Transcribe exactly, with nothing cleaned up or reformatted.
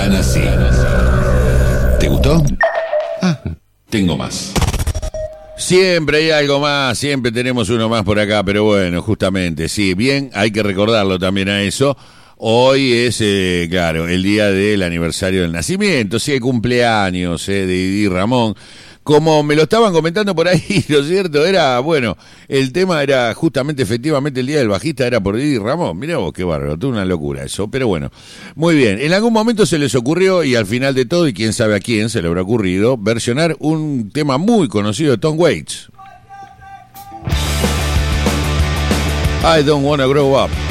Tan así. ¿Te gustó? Ah, tengo más. Siempre hay algo más, siempre tenemos uno más por acá, pero bueno, justamente, sí, bien, hay que recordarlo también a eso. Hoy es, eh, claro, el día del aniversario del nacimiento, sí, el cumpleaños eh, de Didi Ramón. Como me lo estaban comentando por ahí, ¿no es cierto? Era, bueno, el tema era justamente, efectivamente, el día del bajista era por Didi Ramón. Mirá vos, qué bárbaro, toda una locura eso. Pero bueno, muy bien. En algún momento se les ocurrió, y al final de todo, y quién sabe a quién se le habrá ocurrido, versionar un tema muy conocido de Tom Waits. I don't wanna grow up.